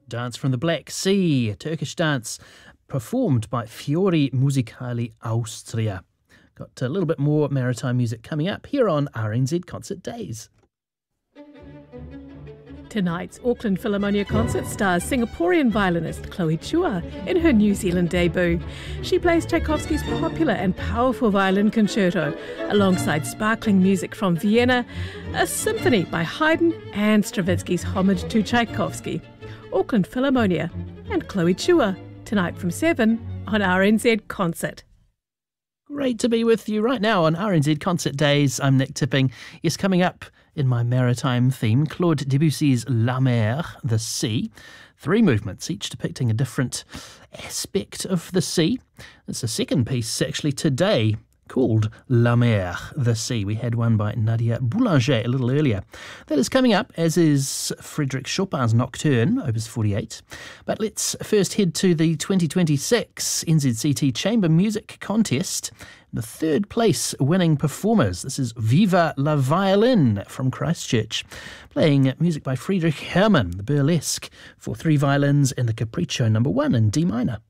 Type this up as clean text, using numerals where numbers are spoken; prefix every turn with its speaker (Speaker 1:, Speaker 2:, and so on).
Speaker 1: Dance from the Black Sea, a Turkish dance performed by Fiori Musicali Austria. Got a little bit more maritime music coming up here on RNZ Concert Days.
Speaker 2: Tonight's Auckland Philharmonia concert stars Singaporean violinist Chloe Chua in her New Zealand debut. She plays Tchaikovsky's popular and powerful violin concerto alongside sparkling music from Vienna, a symphony by Haydn and Stravinsky's homage to Tchaikovsky. Auckland Philharmonia and Chloe Chua tonight from 7 on RNZ Concert.
Speaker 1: Great to be with you right now on RNZ Concert Days. I'm Nick Tipping. Yes, coming up in my maritime theme, Claude Debussy's La Mer, the sea. 3 movements, each depicting a different aspect of the sea. It's the second piece actually today, called La Mer, the sea. We had one by Nadia Boulanger a little earlier. That is coming up, as is Frédéric Chopin's Nocturne, Opus 48. But let's first head to the 2026 NZCT Chamber Music Contest. The 3rd place winning performers. This is Viva la Violin from Christchurch, playing music by Friedrich Hermann, the Burlesque, for 3 violins and the Capriccio No. 1 in D minor.